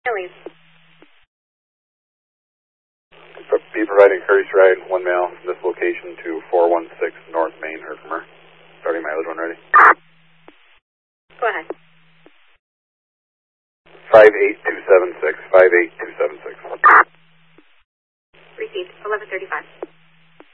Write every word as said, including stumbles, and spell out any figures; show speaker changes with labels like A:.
A: Please.
B: Be providing courtesy ride one mile from this location to four one six North Main, Herkimer. Starting mileage when ready.
A: Go ahead.
B: five eight two seven six, five eight two seven six.
A: Received, eleven thirty-five.